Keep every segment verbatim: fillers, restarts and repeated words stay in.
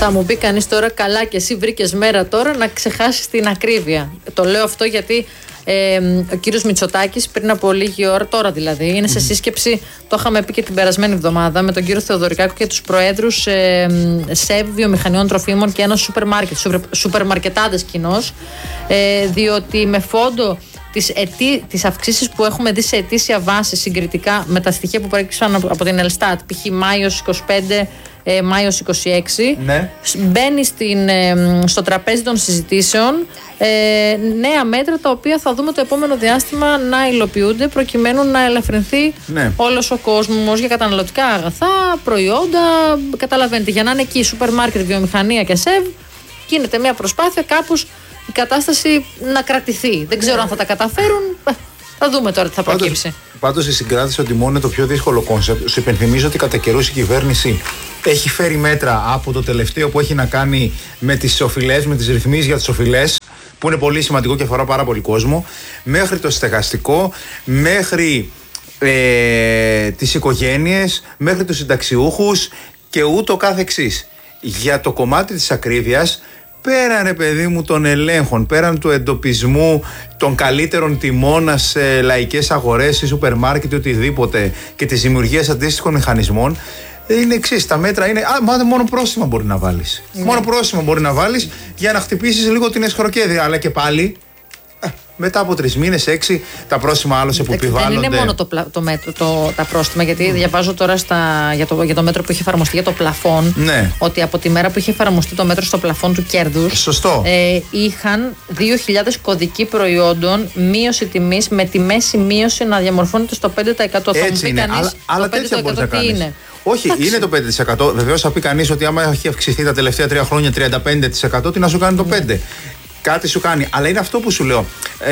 Θα μου πει κανείς τώρα, καλά και εσύ βρήκες μέρα τώρα να ξεχάσεις την ακρίβεια. Το λέω αυτό γιατί ε, ο κύριος Μητσοτάκης πριν από λίγη ώρα, τώρα δηλαδή, είναι σε σύσκεψη, το είχαμε πει και την περασμένη εβδομάδα, με τον κύριο Θεοδωρικάκο και τους προέδρους ε, ΣΕΒ, βιομηχανιών τροφίμων και ένας σούπερ μάρκετ, σούπερ, σούπερ μαρκετάδες κοινώς, ε, διότι με φόντο τις, ετή, τις αυξήσεις που έχουμε δει σε ετήσια βάση συγκριτικά με τα στοιχεία που προέκυψαν από την Ελστάτ, π.χ. Μάιος είκοσι πέντε, ε, Μάιος είκοσι έξι, ναι. Μπαίνει στην, ε, στο τραπέζι των συζητήσεων ε, νέα μέτρα τα οποία θα δούμε το επόμενο διάστημα να υλοποιούνται προκειμένου να ελαφρυνθεί ναι. όλος ο κόσμος για καταναλωτικά αγαθά, προϊόντα, καταλαβαίνετε, για να είναι εκεί σούπερ μάρκετ, βιομηχανία και ΣΕΒ, γίνεται μια προσπάθεια κάπως η κατάσταση να κρατηθεί. Δεν ξέρω αν θα τα καταφέρουν. Θα δούμε τώρα τι θα προκύψει. Πάντως η συγκράτηση των τιμών είναι το πιο δύσκολο κόνσεπτ. Σου υπενθυμίζω ότι κατά καιρούς η κυβέρνηση έχει φέρει μέτρα από το τελευταίο που έχει να κάνει με τις οφειλές, με τις ρυθμίσεις για τις οφειλές, που είναι πολύ σημαντικό και αφορά πάρα πολύ κόσμο, μέχρι το στεγαστικό, μέχρι ε, τις οικογένειες, μέχρι τους συνταξιούχους και ούτω κάθε εξής. Για το κομμάτι της ακρίβειας, πέραν, ρε παιδί μου, των ελέγχων, πέραν του εντοπισμού των καλύτερων τιμών σε λαϊκές αγορές ή σούπερ μάρκετ ή οτιδήποτε και της δημιουργίας αντίστοιχων μηχανισμών, είναι εξής. Τα μέτρα είναι. Α, μόνο πρόστιμα μπορεί να βάλεις. Ναι. Μόνο πρόστιμα μπορεί να βάλεις για να χτυπήσεις λίγο την εσχροκέδια. Αλλά και πάλι. Μετά από τρεις μήνες, έξι, τα πρόστιμα άλλωστε που επιβάλλονται. Δεν είναι μόνο το, το μέτρο, το, τα πρόστιμα, γιατί mm. διαβάζω τώρα στα, για, το, για το μέτρο που είχε εφαρμοστεί για το πλαφόν. Ναι. Ότι από τη μέρα που είχε εφαρμοστεί το μέτρο στο πλαφόν του κέρδους. Σωστό. Ε, είχαν δύο χιλιάδες κωδικοί προϊόντων μείωση τιμής με τη μέση μείωση να διαμορφώνεται στο πέντε τοις εκατό. Έτσι θα μου πει είναι. Κανείς, αλλά, το τέτοια μπορεί να κάνει. Είναι. Όχι, εντάξει. Είναι το πέντε τοις εκατό. Βεβαίως θα πει κανείς ότι άμα έχει αυξηθεί τα τελευταία τρία χρόνια τριάντα πέντε τοις εκατό, τι να σου κάνει το πέντε τοις εκατό. Κάτι σου κάνει. Αλλά είναι αυτό που σου λέω.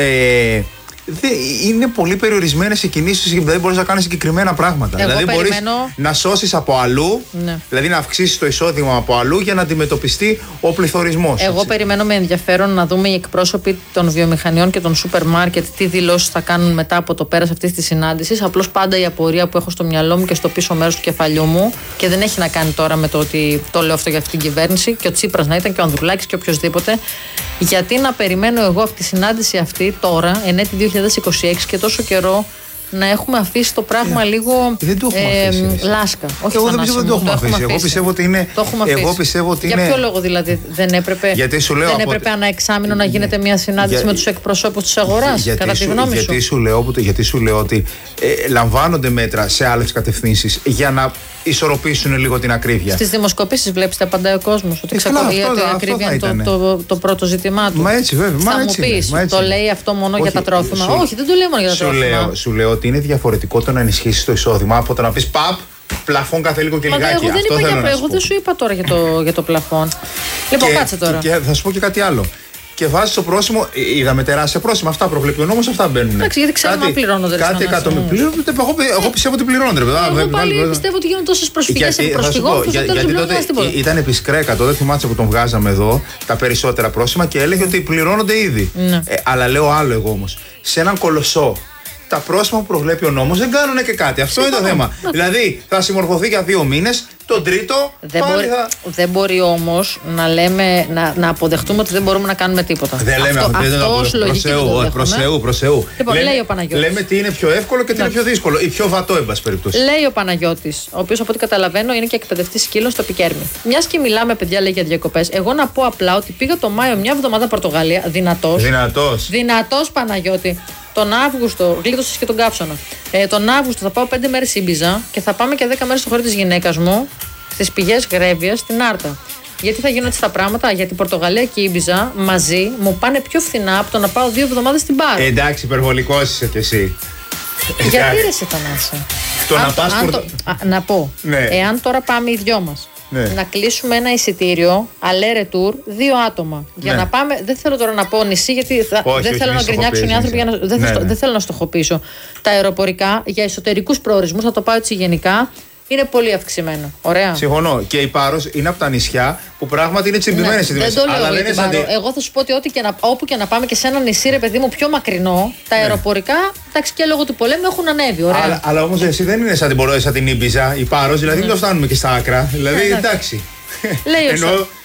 Ε, δε, είναι πολύ περιορισμένες οι κινήσεις, δηλαδή μπορείς να κάνεις συγκεκριμένα πράγματα. Εγώ δηλαδή περιμένω... μπορείς να σώσεις από αλλού, ναι. δηλαδή να αυξήσεις το εισόδημα από αλλού για να αντιμετωπιστεί ο πληθωρισμός. Εγώ έτσι. περιμένω με ενδιαφέρον να δούμε οι εκπρόσωποι των βιομηχανιών και των σούπερ μάρκετ τι δηλώσεις θα κάνουν μετά από το πέρας αυτής της συνάντησης. Απλώς πάντα η απορία που έχω στο μυαλό μου και στο πίσω μέρος του κεφαλιού μου, και δεν έχει να κάνει τώρα με το ότι το λέω αυτό για αυτή την κυβέρνηση, και ο Τσίπρας να ήταν και ο Ανδρουλάκης και οποιοδήποτε. Γιατί να περιμένω εγώ αυτή τη συνάντηση αυτή τώρα, εν έτη δύο χιλιάδες είκοσι έξι, και τόσο καιρό να έχουμε αφήσει το πράγμα ε, λίγο δεν το ε, αφήσει, λάσκα. Όχι, εγώ δεν πιστεύω ότι το έχουμε αφήσει. αφήσει. Εγώ πιστεύω ότι είναι. Εγώ πιστεύω ότι Για είναι... ποιο λόγο δηλαδή δεν έπρεπε, γιατί σου λέω δεν από... έπρεπε ανά εξάμηνο να γίνεται μια συνάντηση για... με τους εκπροσώπους της αγοράς, κατά τη γνώμη γιατί σου? Σου λέω, γιατί σου λέω ότι ε, λαμβάνονται μέτρα σε άλλες κατευθύνσεις για να ισορροπήσουν λίγο την ακρίβεια. Στις δημοσκοπήσεις βλέπεις τα απαντάει ο κόσμος ότι η ακρίβεια είναι το, το, το πρώτο ζήτημά του. Μα έτσι, βέβαια. Θα μου πεις, το λέει αυτό μόνο για τα τρόφιμα? Όχι, δεν το λέει μόνο για τα τρόφιμα. Σου λέω ότι είναι διαφορετικό το να ενισχύσεις το εισόδημα από το να πεις παπ, πλαφόν κάθε λίγο και λιγάκι. Εγώ δεν, αυτό είπα θέλω για, εγώ δεν σου είπα τώρα για το, για το πλαφόν. Λοιπόν, και, κάτσε τώρα. Και, και θα σου πω και κάτι άλλο. Και βάζει το πρόσημο, είδαμε τεράστια πρόσημα. Αυτά προβλέπει ο νόμος, αυτά μπαίνουν. Εντάξει, γιατί ξέρουμε αν πληρώνονται. Κάτι εκατομμύρια. Εγώ, εγώ πιστεύω ότι πληρώνονται. Εγώ πάλι πιστεύω ότι γίνονται τόσες προσφυγές επί προσφυγών. Γιατί τότε ήταν επί Σκρέκα, τότε θυμάσαι που τον βγάζαμε εδώ, τα περισσότερα πρόσημα, και έλεγε ότι πληρώνονται ήδη. Αλλά λέω άλλο εγώ όμως. Σε έναν κολοσσό, τα πρόσημα που προβλέπει ο νόμος δεν κάνουν και κάτι. Αυτό είναι το θέμα. Δηλαδή θα συμμορφωθεί για δύο μήνες, τον τρίτο δεν πάλι μπορεί, θα... δεν μπορεί όμως να, λέμε, να, να αποδεχτούμε ότι δεν μπορούμε να κάνουμε τίποτα. Δεν λέμε αυτό, αυτό, αυτό ως λογική δεν το Θεού, προς Θεού. Λοιπόν, λέμε, λέει ο Παναγιώτης. Λέμε τι είναι πιο εύκολο και τι είναι πιο δύσκολο ή πιο βατό, εν πάση περιπτώσει. Λέει ο Παναγιώτης, ο οποίος από ό,τι καταλαβαίνω είναι και εκπαιδευτής σκύλων στο Πικέρμι. Μιας και μιλάμε, παιδιά, λέει για διακοπές, εγώ να πω απλά ότι πήγα το Μάιο μια εβδομάδα Πορτογαλία, δυνατός. Δυνατός. Δυνατός, Παναγιώτη. Τον Αύγουστο, γλίτωσες και τον κάψωνα. Ε, τον Αύγουστο θα πάω πέντε μέρες Ήμπιζα και θα πάμε και δέκα μέρες στο χώρο της γυναίκας μου, στις πηγές Γρέβειας, στην Άρτα. Γιατί θα γίνουν έτσι τα πράγματα? Γιατί η Πορτογαλία και η Ήμπιζα μαζί μου πάνε πιο φθηνά από το να πάω δύο εβδομάδες στην Πάρο. Ε, εντάξει, υπερβολικός είσαι κι εσύ. Γιατί ρε σε Θανάση? Το να πας Πορτο... α, να πω, ναι. Εάν τώρα πάμε οι δυο μας, ναι, να κλείσουμε ένα εισιτήριο αλέρε tour, δύο άτομα. Για ναι. να πάμε, δεν θέλω τώρα να πω νησί, γιατί θα, όχι, δεν όχι, θέλω όχι, να γκρινιάξουν οι άνθρωποι, για να, δεν, ναι, θα, ναι. δεν θέλω να στοχοποιήσω. Τα αεροπορικά για εσωτερικούς προορισμούς, θα το πάω έτσι γενικά, είναι πολύ αυξημένο. Ωραία. Συμφωνώ. Και η Πάρος είναι από τα νησιά που πράγματι είναι τσιμπημένες οι τιμές. Δεν το λέω για την Πάρο. Εγώ θα σου πω ότι ό,τι και να, όπου και να πάμε και σε ένα νησί, ρε παιδί μου, πιο μακρινό, τα ναι. αεροπορικά, εντάξει, και λόγω του πολέμου έχουν ανέβει. Ωραία. Αλλά, αλλά όμως εσύ δεν είναι σαν την, σαν την Ήμπιζα, η Πάρος, δηλαδή δεν ναι. το φτάνουμε και στα άκρα. Δηλαδή, ναι, εντάξει. Λέει Ενώ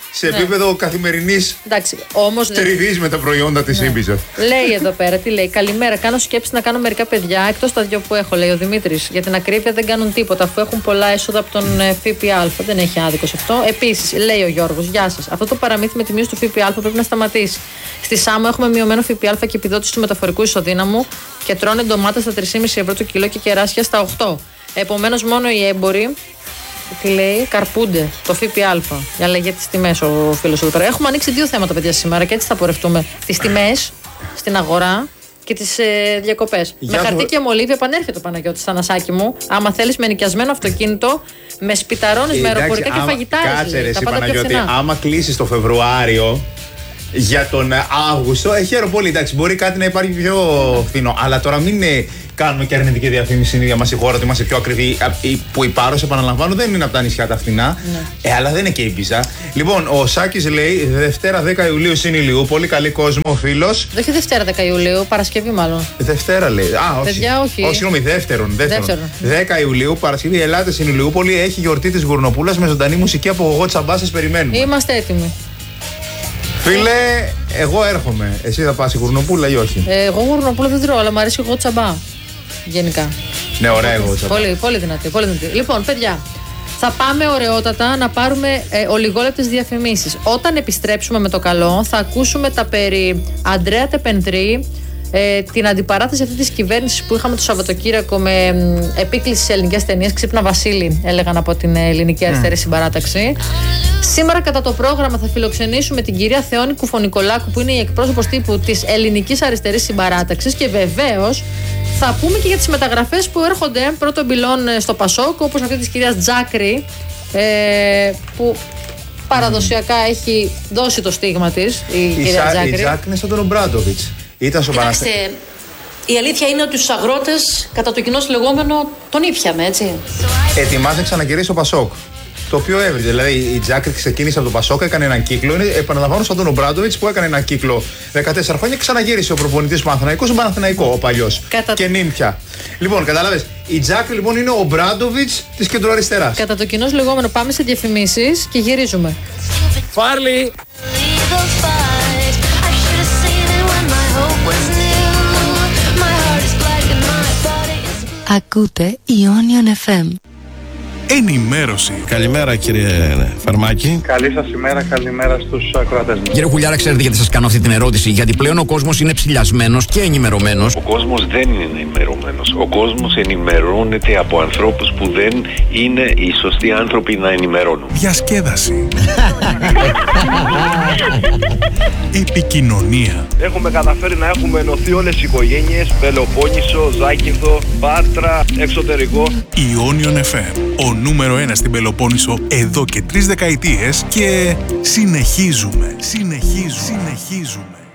σε επίπεδο καθημερινής τριβής με τα προϊόντα της Ibiza. Λέει εδώ πέρα, τι λέει? Καλημέρα. Κάνω σκέψη να κάνω μερικά παιδιά εκτός τα δυο που έχω, λέει ο Δημήτρης. Για την ακρίβεια δεν κάνουν τίποτα αφού έχουν πολλά έσοδα από τον ΦΠΑ. Δεν έχει άδικο σε αυτό. Επίσης, λέει ο Γιώργος, γεια σας. Αυτό το παραμύθι με τη μείωση του ΦΠΑ πρέπει να σταματήσει. Στη Σάμο έχουμε μειωμένο ΦΠΑ και επιδότηση του μεταφορικού ισοδύναμου και τρώνε ντομάτες στα τρία κόμμα πέντε ευρώ το κιλό και κεράσια στα οκτώ. Επομένως, μόνο οι έμποροι. Τι λέει, καρπούνται το ΦΠΑ. Για λέγε τις τιμές ο φίλος εδώ πέρα. Έχουμε ανοίξει δύο θέματα, παιδιά, σήμερα και έτσι θα πορευτούμε. Τις τιμές στην αγορά και τις ε, διακοπές. Με χαρτί και μολύβι επανέρχεται ο Παναγιώτης στα νασάκι μου. Άμα θέλεις με νοικιασμένο αυτοκίνητο, με σπιταρώνεις, με αεροπορικά και φαγητάρες. Κάτσε ρε, εσύ Παναγιώτη, άμα κλείσεις το Φεβρουάριο για τον Αύγουστο, ε, χαίρομαι πολύ. Εντάξει, μπορεί κάτι να υπάρχει πιο φθηνό. Αλλά τώρα μην είναι. Κάνουμε και αρνητική διαφήμιση στην ίδια μας η χώρα ότι είμαστε πιο ακριβοί. Που η Πάρος, επαναλαμβάνω, δεν είναι από τα νησιά τα φθηνά. Ναι. Ε, αλλά δεν είναι και η Ibiza. Λοιπόν, ο Σάκης λέει Δευτέρα δέκα Ιουλίου στην Ηλιού. Πολύ καλή κόσμο, ο φίλος. Όχι Δευτέρα δέκα Ιουλίου, Παρασκευή μάλλον. Δευτέρα λέει. Α, όχι. Παιδιά, όχι. Όχι, συγγνώμη, δεύτερον. δεύτερον. δέκα Ιουλίου, Παρασκευή, ελάτε στην Ηλιούπολη. Έχει γιορτή της Γουρνοπούλας με ζωντανή μουσική από εγώ Τσαμπά. Σας περιμένουμε. Είμαστε έτοιμοι. Φίλε, εγώ έρχομαι. Εσύ θα πας η Γουρνοπούλα ή όχι? Ε, εγώ Γουρνοπούλα δεν τρώω, αλλά μου αρέσει εγώ Τσαμπά. Γενικά. Ναι, ωραία εγώ Τσαμπά. Πολύ, πολύ δυνατή, πολύ δυνατή. Λοιπόν, παιδιά, θα πάμε ωραιότατα να πάρουμε ε, ολιγόλεπτες διαφημίσεις. Όταν επιστρέψουμε με το καλό, θα ακούσουμε τα περί Αντρέα Τεπενδρή, ε, την αντιπαράθεση αυτή της κυβέρνησης που είχαμε το Σαββατοκύριακο με ε, επίκληση σε ελληνικές ταινίες. Ξύπνα Βασίλη, έλεγαν από την ελληνική αριστερή mm. συμπαράταξη. Σήμερα, κατά το πρόγραμμα, θα φιλοξενήσουμε την κυρία Θεόνη Κουφονικολάκου, που είναι η εκπρόσωπος τύπου της ελληνικής αριστερής συμπαράταξης, και βεβαίως θα πούμε και για τις μεταγραφές που έρχονται πρώτων πυλών στο Πασόκ, όπως αυτή της κυρίας Τζάκρη, ε, που παραδοσιακά έχει δώσει το στίγμα της η, η κυρία Σα, Τζάκρη. Η Τζάκρη είναι σαν τον Ομπράντοβιτς. Ήταν στο Κοιτάξτε, η αλήθεια είναι ότι τους αγρότες, κατά το κοινό λεγόμενο, τον ήπιαμε, έτσι. Ετοιμάζεται να ξαναγυρίσει ο Πασόκ. Το οποίο έβριζε. Δηλαδή η Τζάκρη ξεκίνησε από το Πασόκ, έκανε έναν κύκλο. Είναι, επαναλαμβάνω, σαν τον Ομπράντοβιτς που έκανε έναν κύκλο δεκατέσσερα χρόνια και ξαναγύρισε ο προπονητής του Παναθηναϊκού στον Παναθηναϊκό, ο παλιός. Κατα... Και νυν πια. Λοιπόν, κατάλαβες. Η Τζάκρη λοιπόν είναι ο Ομπράντοβιτς της κεντροαριστεράς. Κατά το κοινό λεγόμενο, πάμε σε διαφημίσεις και γυρίζουμε. Φάρλι! Ακούτε Ionion εφ εμ. Ενημέρωση. Καλημέρα κύριε Φαρμάκη. Καλή σας ημέρα, καλημέρα στους ακροατές μας. Κύριε Χουλιάρα, ξέρετε γιατί σας κάνω αυτή την ερώτηση? Γιατί πλέον ο κόσμος είναι ψηλιασμένος και ενημερωμένος. Ο κόσμος δεν είναι ενημερωμένος. Ο κόσμος ενημερώνεται από ανθρώπους που δεν είναι οι σωστοί άνθρωποι να ενημερώνουν. Διασκέδαση. Επικοινωνία. Έχουμε καταφέρει να έχουμε ενωθεί όλες οι οικογένειες. Πελοπόννησο, Ζάκυνθο, Πάτρα, εξωτερικό. Ionion εφ εμ. Ο νούμερο ένα στην Πελοπόννησο εδώ και τρεις δεκαετίες και συνεχίζουμε, συνεχίζουμε, συνεχίζουμε.